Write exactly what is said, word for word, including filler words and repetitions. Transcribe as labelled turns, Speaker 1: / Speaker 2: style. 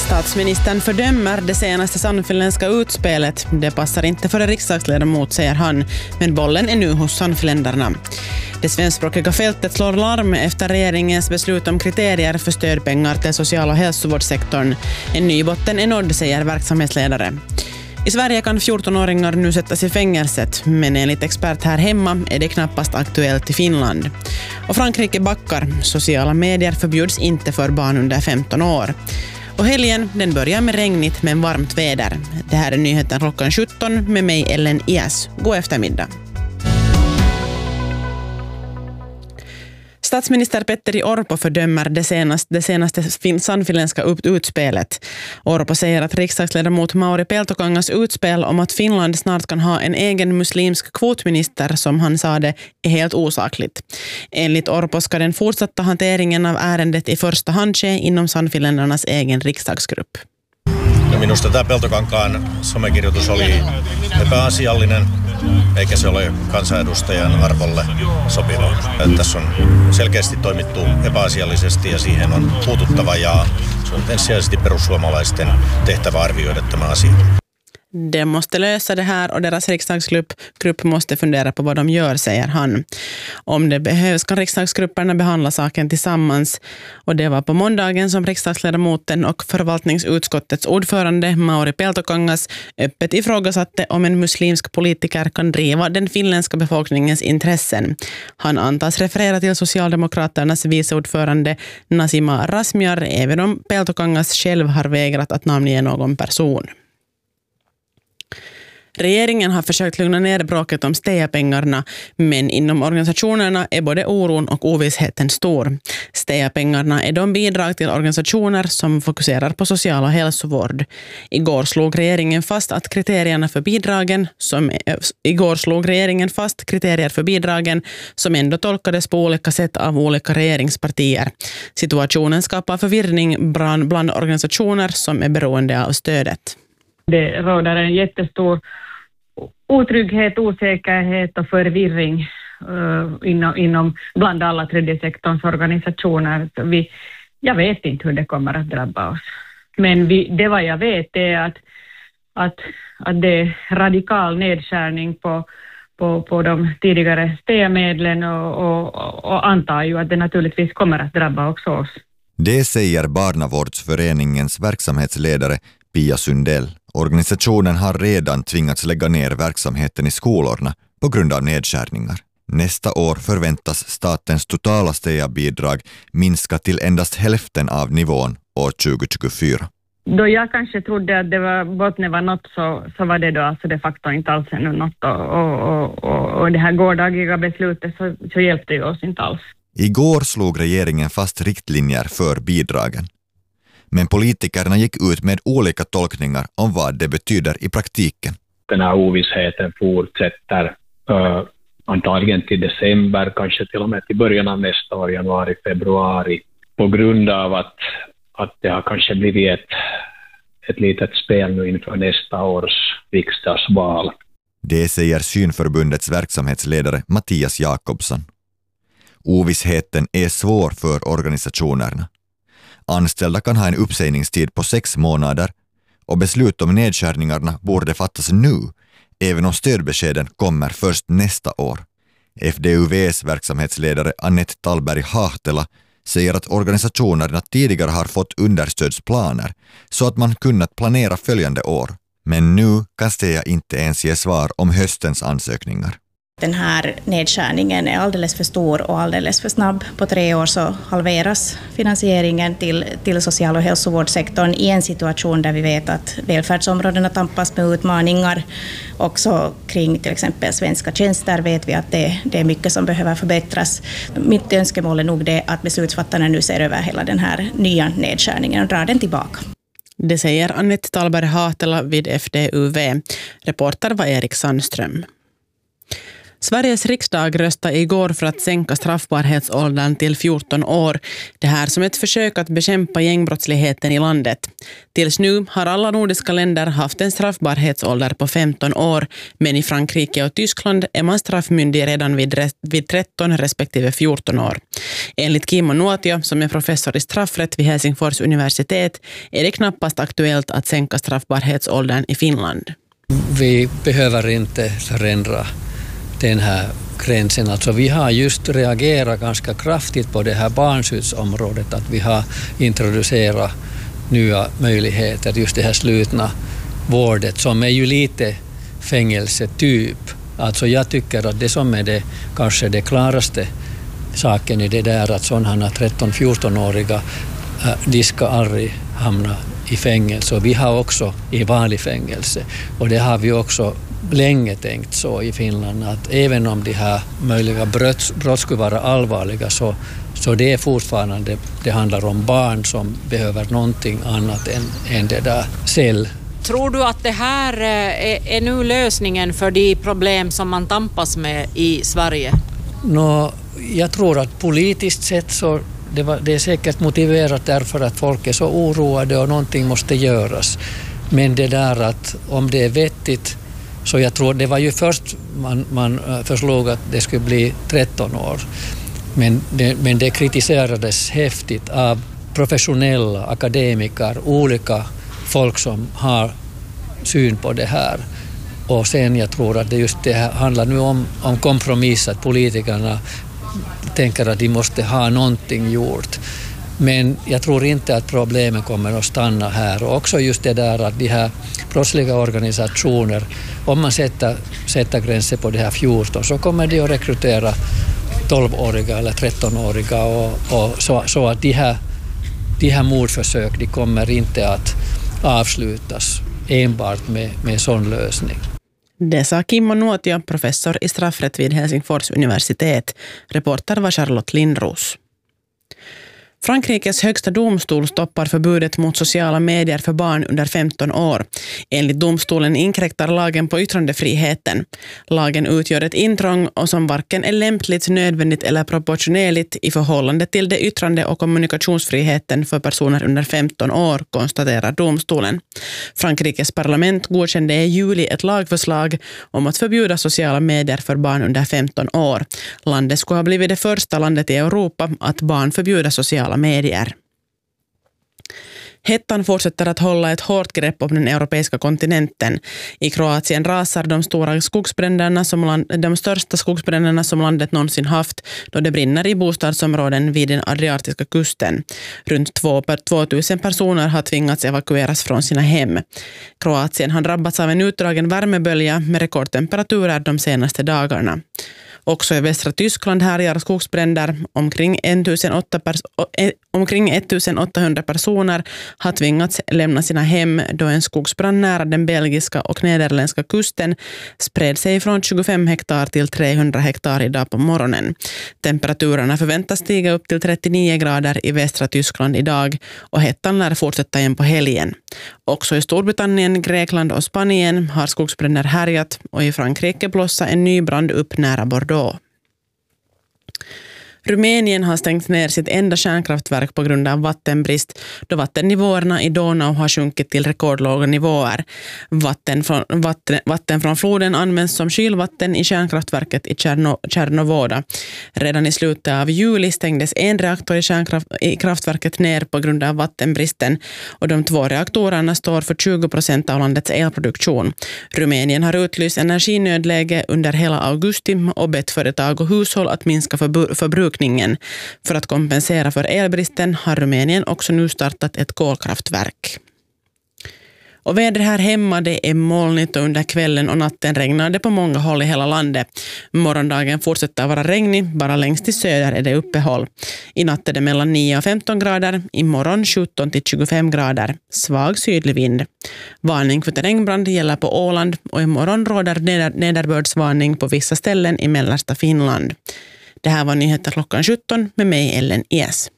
Speaker 1: Statsministern fördömer det senaste sannfinländska utspelet. Det passar inte för en riksdagsledamot, säger han, men bollen är nu hos sannfinländarna. Det svenskspråkiga fältet slår larm efter regeringens beslut om kriterier för stödpengar till social- och hälsovårdssektorn. En ny botten är nådd, säger verksamhetsledare. I Sverige kan fjortonåringar nu sättas i fängelset, men enligt expert här hemma är det knappast aktuellt i Finland. Och Frankrike backar. Sociala medier förbjuds inte för barn under femton år. Och helgen, den börjar med regnigt men varmt väder. Det här är nyheten klockan sjutton med mig Ellen Ias. God eftermiddag. Statsminister Petteri Orpo fördömer det senaste, det senaste sannfinländska utspelet. Orpo säger att riksdagsledamot Mauri Peltokangas utspel om att Finland snart kan ha en egen muslimsk kvotminister, som han sa det, är helt osakligt. Enligt Orpo ska den fortsatta hanteringen av ärendet i första hand ske inom sannfinländarnas egen riksdagsgrupp.
Speaker 2: Minusta tämä Peltokankaan somekirjoitus oli epäasiallinen, eikä se ole kansanedustajan arvolle sopiva. Tässä on selkeästi toimittu epäasiallisesti ja siihen on puututtava, ja se on ensisijaisesti perussuomalaisten tehtävä arvioida tämä asia.
Speaker 1: De måste lösa det här och deras riksdagsgrupp grupp måste fundera på vad de gör, säger han. Om det behövs kan riksdagsgrupperna behandla saken tillsammans. Och det var på måndagen som riksdagsledamoten och förvaltningsutskottets ordförande Mauri Peltokangas öppet ifrågasatte om en muslimsk politiker kan driva den finländska befolkningens intressen. Han antas referera till Socialdemokraternas viceordförande Nasima Razmyar, även om Peltokangas själv har vägrat att namnge någon person. Regeringen har försökt lugna ner bråket om STEA-pengarna, men inom organisationerna är både oron och ovissheten stor. STEA-pengarna är de bidrag till organisationer som fokuserar på social- och hälsovård. Igår slog regeringen fast att kriterierna för bidragen som igår slog regeringen fast kriterier för bidragen som ändå tolkades på olika sätt av olika regeringspartier. Situationen skapar förvirring bland, bland organisationer som är beroende av stödet.
Speaker 3: Det råder en jättestor otrygghet, osäkerhet och förvirring uh, inom, inom bland alla tredje sektorns organisationer. Så vi, jag vet inte hur det kommer att drabba oss. Men vi, det vad jag vet är att, att, att det är radikal nedskärning på, på, på de tidigare STEA-medlen och, och, och antar ju att det naturligtvis kommer att drabba också oss.
Speaker 4: Det säger Barnavårdsföreningens verksamhetsledare Pia Sundell. Organisationen har redan tvingats lägga ner verksamheten i skolorna på grund av nedskärningar. Nästa år förväntas statens totala STEA-bidrag minska till endast hälften av nivån år tjugo tjugofyra.
Speaker 3: Då jag kanske trodde att det var botten var något, så, så var det då alltså de facto inte alls ännu något. Och, och, och, och det här gårdagliga beslutet så, så hjälpte ju oss inte alls.
Speaker 4: Igår slog regeringen fast riktlinjer för bidragen. Men politikerna gick ut med olika tolkningar om vad det betyder i praktiken.
Speaker 5: Den här ovissheten fortsätter uh, antagligen till december, kanske till och med till början av nästa år, januari, februari, på grund av att, att det har kanske blivit ett, ett litet spel nu inför nästa års riksdagsval.
Speaker 4: Det säger Synförbundets verksamhetsledare Mattias Jakobsson. Ovissheten är svår för organisationerna. Anställda kan ha en uppsägningstid på sex månader och beslut om nedskärningarna borde fattas nu, även om stödbeskeden kommer först nästa år. F D U V:s verksamhetsledare Annette Tallberg-Hahtela säger att organisationerna tidigare har fått understödsplaner så att man kunnat planera följande år. Men nu kan STEA inte ens ge svar om höstens ansökningar.
Speaker 6: Den här nedskärningen är alldeles för stor och alldeles för snabb. På tre år så halveras finansieringen till, till social- och hälsovårdssektorn i en situation där vi vet att välfärdsområdena tampas med utmaningar. Också kring till exempel svenska tjänster vet vi att det, det är mycket som behöver förbättras. Mitt önskemål är nog det att beslutsfattarna nu ser över hela den här nya nedskärningen och drar den tillbaka.
Speaker 1: Det säger Annette Tallberg-Hahtela vid F D U V. Reporter var Erik Sandström. Sveriges riksdag röstade igår för att sänka straffbarhetsåldern till fjorton år. Det här som ett försök att bekämpa gängbrottsligheten i landet. Tills nu har alla nordiska länder haft en straffbarhetsålder på femton år, men i Frankrike och Tyskland är man straffmyndig redan vid, vid tretton respektive fjorton år. Enligt Kimmo Nuotio, som är professor i straffrätt vid Helsingfors universitet, är det knappast aktuellt att sänka straffbarhetsåldern i Finland.
Speaker 7: Vi behöver inte förändra den här gränsen. Alltså vi har just reagerat ganska kraftigt på det här barnskyddsområdet, att vi har introducerat nya möjligheter, just det här slutna vårdet som är ju lite fängelsetyp. Alltså jag tycker att det som är det kanske det klaraste saken i det där att sådana tretton-fjorton-åriga de ska aldrig hamna i fängelse. Och vi har också i vanlig fängelse. Och det har vi också länge tänkt så i Finland att även om de här möjliga brott, brott skulle vara allvarliga så, så det är fortfarande, det handlar om barn som behöver någonting annat än, än det där cell.
Speaker 8: Tror du att det här är, är nu lösningen för de problem som man tampas med i Sverige?
Speaker 7: Nå, jag tror att politiskt sett så det, var, det är säkert motiverat därför att folk är så oroade och någonting måste göras. Men det där att om det är vettigt, så jag tror det var ju först man, man förslog att det skulle bli tretton år. Men det, men det kritiserades häftigt av professionella akademiker, olika folk som har syn på det här. Och sen jag tror att det just det här handlar nu om, om kompromiss, att politikerna tänker att de måste ha någonting gjort. Men jag tror inte att problemen kommer att stanna här. Och också just det där att de här brottsliga organisationer, om man sätter, sätter gränser på det här fjorton så kommer de att rekrytera tolv-åriga eller tretton-åriga och, och så, så att de här, de här mordförsök de kommer inte att avslutas enbart med, med sån lösning.
Speaker 1: Det sa Kimmo Nuotio, professor i straffrätt vid Helsingfors universitet. Reporter var Charlotte Lindros. Frankrikes högsta domstol stoppar förbudet mot sociala medier för barn under femton år. Enligt domstolen inkräktar lagen på yttrandefriheten. Lagen utgör ett intrång och som varken är lämpligt, nödvändigt eller proportionerligt i förhållande till det yttrande- och kommunikationsfriheten för personer under femton år, konstaterar domstolen. Frankrikes parlament godkände i juli ett lagförslag om att förbjuda sociala medier för barn under femton år. Landet skulle ha blivit det första landet i Europa att barn förbjuder sociala medier. Hettan fortsätter att hålla ett hårt grepp om den europeiska kontinenten. I Kroatien rasar de stora skogsbränderna som land, de största skogsbränderna som landet någonsin haft, då det brinner i bostadsområden vid den adriatiska kusten. Runt tvåtusen personer har tvingats evakueras från sina hem. Kroatien har drabbats av en utdragen värmebölja med rekordtemperaturer de senaste dagarna. Också i västra Tyskland härjar skogsbränder. Omkring, omkring ettusenåttahundra personer har tvingats lämna sina hem då en skogsbrand nära den belgiska och nederländska kusten spred sig från tjugofem hektar till trehundra hektar idag på morgonen. Temperaturerna förväntas stiga upp till trettionio grader i västra Tyskland idag och hettan lär fortsätta igen på helgen. Också i Storbritannien, Grekland och Spanien har skogsbränder härjat och i Frankrike blossar en ny brand upp nära Bordeaux. Rumänien har stängt ner sitt enda kärnkraftverk på grund av vattenbrist då vattennivåerna i Donau har sjunkit till rekordlåga nivåer. Vatten från, vatten, vatten från floden används som kylvatten i kärnkraftverket i Tjerno, Tjernovoda. Redan i slutet av juli stängdes en reaktor i, kärnkraft, i kraftverket ner på grund av vattenbristen och de två reaktorerna står för tjugo procent av landets elproduktion. Rumänien har utlyst energinödläge under hela augusti och bett företag och hushåll att minska förbru- förbruk. För att kompensera för elbristen har Rumänien också nu startat ett kolkraftverk. Och väder här hemma, det är molnigt och under kvällen och natten regnar det på många håll i hela landet. Morgondagen fortsätter vara regnig, bara längst till söder är det uppehåll. I natt är det mellan nio och femton grader, imorgon sjutton till tjugofem grader, svag sydlig vind. Varning för terrängbrand gäller på Åland och imorgon råder neder- nederbördsvarning på vissa ställen i mellersta Finland. Det här var nyheter klockan sjutton med mig Ellen Ies.